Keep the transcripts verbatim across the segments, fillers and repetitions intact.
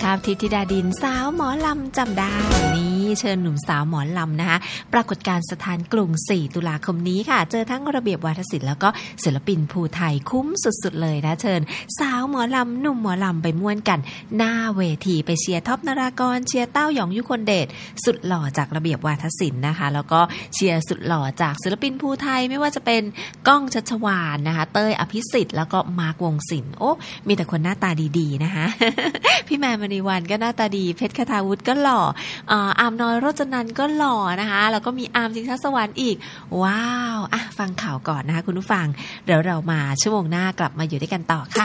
ข้ามทิพย์ธิดาดินสาวหมอลำจำได้นี้เชิญหนุ่มสาวหมอลำนะคะปรากฏการณ์สถานกรุงสี่ตุลาคมนี้ค่ะเจอทั้งระเบียบวาทศิลป์แล้วก็ศิลปินภูไทยคุ้มสุดๆเลยนะเชิญสาวหมอลำหนุ่มหมอลำไปม่วนกันหน้าเวทีไปเชียร์ท็อปนรากรเชียร์เต้าหยองยุคนเดชสุดหล่อจากระเบียบวาทศิลป์นะคะแล้วก็เชียร์สุดหล่อจากศิลปินภูไทยไม่ว่าจะเป็นก้องชัชวาลนะคะเต้ยอภิสิทธิ์แล้วก็มาร์ควงศิลป์โอ้มีแต่คนหน้าตาดีๆนะคะ พี่แมนมณีวันก็หน้าตาดีเพชรคทาวุฒิก็หล่ออ่าอามน้อยโรจนันท์ก็หล่อนะคะแล้วก็มีอาร์มจิงทัศวรรค์อีกว้าวอ่ะฟังข่าวก่อนนะคะคุณผู้ฟังเดี๋ยวเรามาชั่วโมงหน้ากลับมาอยู่ด้วยกันต่อค่ะ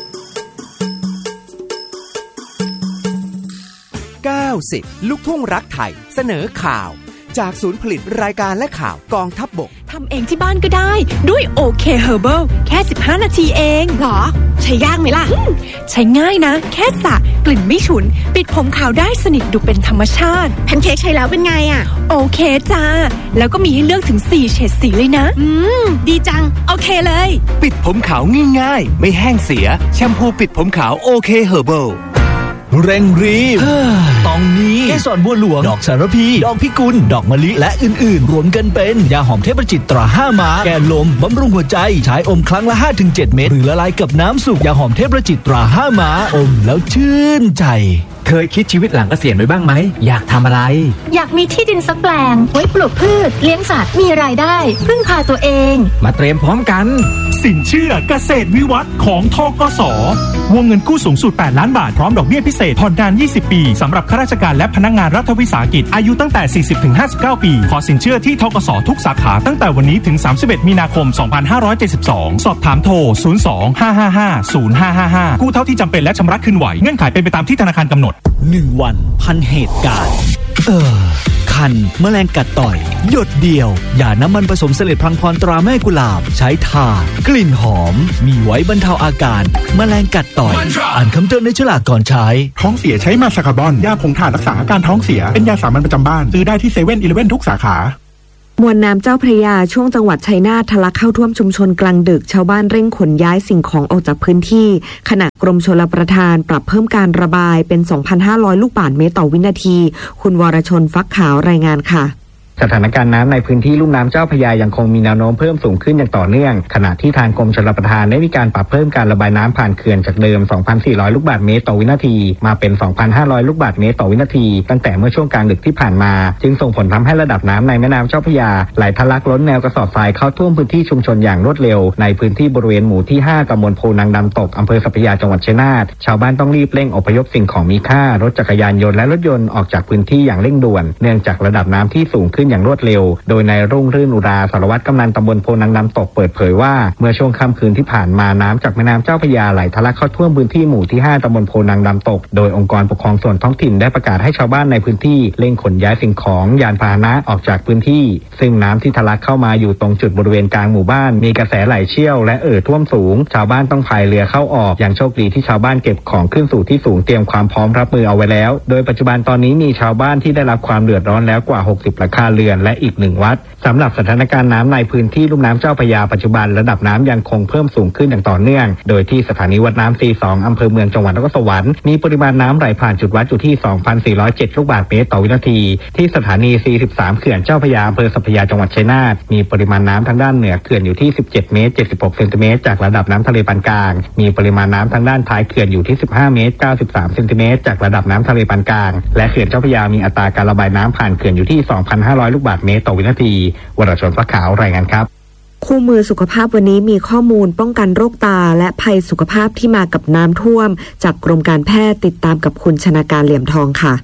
เก้าสิบลูกทุ่งรักไทยเสนอข่าวจากศูนย์ผลิตรายการและข่าวกองทัพบกทำเองที่บ้านก็ได้ด้วยโอเคเฮอร์เบิลแค่สิบห้านาทีเองเหรอใช้ยากไหมล่ะใช้ง่ายนะแค่สระกลิ่นไม่ฉุนปิดผมขาวได้สนิทดูเป็นธรรมชาติแพนเค้กใช้แล้วเป็นไงอ่ะโอเคจ้าแล้วก็มีให้เลือกถึงสี่เฉดสีเลยนะอืมดีจังโอเคเลยปิดผมขาวง่ายๆไม่แห้งเสียแชมพูปิดผมขาวโอเคเฮอร์เบิลเร่งรีบตองนี้เกสรบัวหลวงดอกสารพีดอกพิกุลดอกมะลิและอื่นๆรวมกันเป็นยาหอมเทพจิตตราห้าม้าแก้ลมบำรุงหัวใจใช้อมครั้งละ ห้าถึงเจ็ด เม็ดหรือละลายกับน้ำสุกยาหอมเทพจิตตราห้าม้าอมแล้วชื่นใจเคยคิดชีวิตหลังเกษียณไว้บ้างไหมอยากทำอะไรอยากมีที่ดินสักแปลงไว้ปลูกพืชเลี้ยงสัตว์มีรายได้พึ่งพาตัวเองมาเตรียมพร้อมกันสินเชื่อเกษตรวิวัฒน์ของธกส.วงเงินกู้สูงสุดแปดล้านบาทพร้อมดอกเบี้ยพิเศษผ่อนนานยี่สิบปีสำหรับข้าราชการและพนักงานรัฐวิสาหกิจอายุตั้งแต่ สี่สิบถึงห้าสิบเก้า ปีขอสินเชื่อที่ธกส.ทุกสาขาตั้งแต่วันนี้ถึงสามสิบเอ็ดมีนาคมสองพันห้าร้อยเจ็ดสิบสองสอบถามโทรศูนย์ สอง ห้า ห้า ห้า ศูนย์ ห้า ห้า ห้ากู้เท่าที่จำเป็นและชำระคืนไหวเงื่อนไขเป็นไปตามที่ธนาคารกำหนดหนึ่งวันพันเหตุการณ์เออคันแมลงกัดต่อยหยดเดียวอย่าน้ำมันผสมเสลดพังพรตราแม่กุหลาบใช้ทากลิ่นหอมมีไว้บรรเทาอาการแมลงกัดต่อยอ่านคำเตือนในฉลากก่อนใช้ท้องเสียใช้มาสคาร์บอนยาผงถ่านรักษาอาการท้องเสียเป็นยาสามัญประจำบ้านซื้อได้ที่เซเว่นอีเลฟเว่นทุกสาขามวลน้ำเจ้าพระยาช่วงจังหวัดชัยนาททะลักเข้าท่วมชุมชนกลางดึกชาวบ้านเร่งขนย้ายสิ่งของออกจากพื้นที่ขณะกรมชลประทานปรับเพิ่มการระบายเป็น สองพันห้าร้อย ลูกบาศก์เมตรต่อวินาทีคุณวรชนฟักขาวรายงานค่ะสถานการณ์น้ำในพื้นที่ลุ่มน้ำเจ้าพระยายังคงมีแนวโน้มเพิ่มสูงขึ้นอย่างต่อเนื่องขณะที่ทางกรมชลประทานได้มีการปรับเพิ่มการระบายน้ำผ่านเขื่อนจากเดิม สองพันสี่ร้อย ลูกบาศก์เมตรต่อวินาทีมาเป็น สองพันห้าร้อย ลูกบาศก์เมตรต่อวินาทีตั้งแต่เมื่อช่วงกลางดึกที่ผ่านมาจึงส่งผลทำให้ระดับน้ำในแม่น้ำเจ้าพระยาไหลทะลักล้นแนวกระสอบทรายเข้าท่วมพื้นที่ชุมชนอย่างรวดเร็วในพื้นที่บริเวณหมู่ที่ห้าตำบลโพนางดำตกอำเภอสัพพยาจังหวัดชัยนาทชาวบ้านต้องรีบเร่งอพยพสิ่งของมีค่ารถจักรยานยนต์และรถยนต์ออกจากพื้นที่อย่างเร่งด่วนเนื่องจากระดับน้ำที่สูงขึ้นอย่างรวดเร็วโดยในรุ่งรื่นอุราสารวัตรกำนันตำบลโพนางดำตกเปิดเผยว่าเมื่อช่วงค่ำคืนที่ผ่านมาน้ำจากแม่น้ำเจ้าพระยาไหลทะลักเข้าท่วมพื้นที่หมู่ที่ห้าตำบลโพนางดำตกโดยองค์กรปกครองส่วนท้องถิ่นได้ประกาศให้ชาวบ้านในพื้นที่เร่งขนย้ายสิ่งของยานพาหนะออกจากพื้นที่ซึ่งน้ำที่ทะลักเข้ามาอยู่ตรงจุดบริเวณกลางหมู่บ้านมีกระแสไหลเชี่ยวและเอ่อท่วมสูงชาวบ้านต้องพายเรือเข้าออกอย่างโชคดีที่ชาวบ้านเก็บของขึ้นสู่ที่สูงเตรียมความพร้อมรับมือเอาไว้แล้วโดยปัจจุบันตอนนี้มีชาวบ้านที่ได้รับความเดือดร้อนแล้วกว่าหกสิบหลังคาเรือนและอีกหนึ่งวัดสำหรับสถานการณ์น้ำในพื้นที่ลุ่มน้ำเจ้าพระยาปัจจุบันระดับน้ำยังคงเพิ่มสูงขึ้นอย่างต่อเนื่องโดยที่สถานีวัดน้ำ ซี สอง อำเภอเมืองจังหวัดนครสวรรค์มีปริมาณน้ำไหลผ่านจุดวัดอยู่ที่ สองพันสี่ร้อยเจ็ด ลูกบาศก์เมตรต่อวินาทีที่สถานี ซี สิบสาม เขื่อนเจ้าพระยาอำเภอสัพพยาจังหวัดชัยนาทมีปริมาณน้ำทางด้านเหนือเขื่อนอยู่ที่สิบเจ็ดเมตรเจ็ดสิบหกเซนติเมตรจากระดับน้ำทะเลปานกลางมีปริมาณน้ำทางด้านท้ายเขื่อนอยู่ที่สิบห้าเมตรเก้าสิบสามเซนติเมตรจากระดับน้ำทะเลปานกลางและเขื่อนเจ้าพระยามีอัตราการระบายน้ำผ่านเขื่อนอยู่ที่ สองพันห้าร้อย ลูกบาศก์เมตรต่อวินาทีวรชนฟ้าขาวรายงานครับคู่มือสุขภาพวันนี้มีข้อมูลป้องกันโรคตาและภัยสุขภาพที่มากับน้ำท่วมจากกรมการแพทย์ติดตามกับคุณชนาการเหลี่ยมทองค่ะ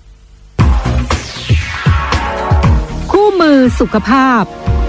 คู่มือสุขภาพ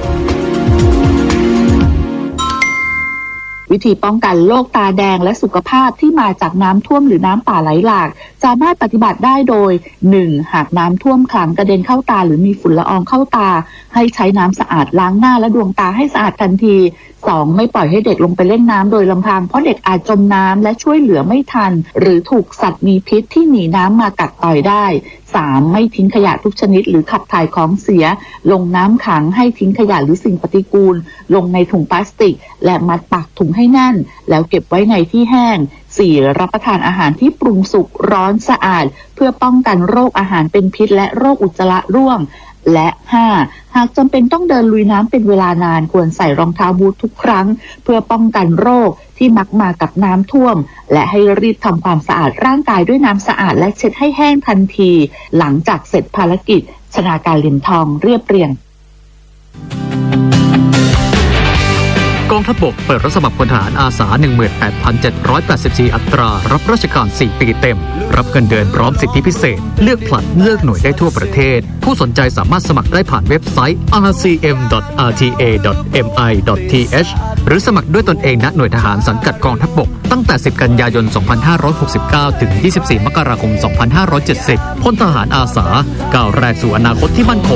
วิธีป้องกันโรคตาแดงและสุขภาพที่มาจากน้ำท่วมหรือน้ำป่าไหลหลากสามารถปฏิบัติได้โดย หนึ่ง หากน้ำท่วมขังกระเด็นเข้าตาหรือมีฝุ่นละอองเข้าตาให้ใช้น้ำสะอาดล้างหน้าและดวงตาให้สะอาดทันทีสองไม่ปล่อยให้เด็กลงไปเล่นน้ำโดยลำพังเพราะเด็กอาจจมน้ำและช่วยเหลือไม่ทันหรือถูกสัตว์มีพิษที่หนีน้ำมากัดต่อยได้สามไม่ทิ้งขยะทุกชนิดหรือขับถ่ายของเสียลงน้ำขังให้ทิ้งขยะหรือสิ่งปฏิกูลลงในถุงพลาสติกและมัดปากถุงให้แน่นแล้วเก็บไว้ในที่แห้งสี่รับประทานอาหารที่ปรุงสุกร้อนสะอาดเพื่อป้องกันโรคอาหารเป็นพิษและโรคอุจจาระร่วงและห้าหากจำเป็นต้องเดินลุยน้ำเป็นเวลานานควรใส่รองเท้าบูททุกครั้งเพื่อป้องกันโรคที่มักมากับน้ำท่วมและให้รีบทำความสะอาดร่างกายด้วยน้ำสะอาดและเช็ดให้แห้งทันทีหลังจากเสร็จภารกิจชนาการเหรียญทองเรียบเรียงกองทัพบกเปิดรับสมัครพลทหารอาสา หนึ่งหมื่นแปดพันเจ็ดร้อยแปดสิบสี่ อัตรารับราชการสี่ปีเต็มรับเงินเดือนพร้อมสิทธิพิเศษเลือกผลัดเลือกหน่วยได้ทั่วประเทศผู้สนใจสามารถสมัครได้ผ่านเว็บไซต์ อาร์ ซี เอ็ม ดอท อาร์ ที เอ ดอท เอ็ม ไอ ดอท ที เอช หรือสมัครด้วยตนเองณหน่วยทหารสังกัดกองทัพบกตั้งแต่สิบกันยายนสองพันห้าร้อยหกสิบเก้าถึงยี่สิบสี่มกราคมสองพันห้าร้อยเจ็ดสิบพลทหารอาสาก้าวแรกสู่อนาคตที่มั่นคง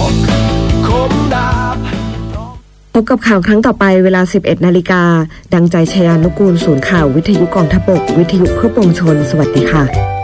พบกับข่าวครั้งต่อไปเวลา สิบเอ็ดนาฬิกาดังใจชยานุกูลศูนย์ข่าววิทยุกองทัพบกวิทยุเพื่อปวงชนสวัสดีค่ะ